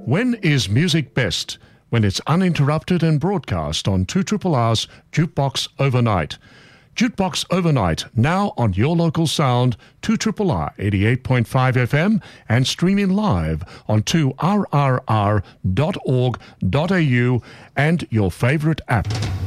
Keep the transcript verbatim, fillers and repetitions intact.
When is music best? When it's uninterrupted and broadcast on two R R R's Jukebox Overnight. Jukebox Overnight, now on your local sound, two R R R eighty-eight point five F M and streaming live on two R R R dot org dot A U and your favourite app.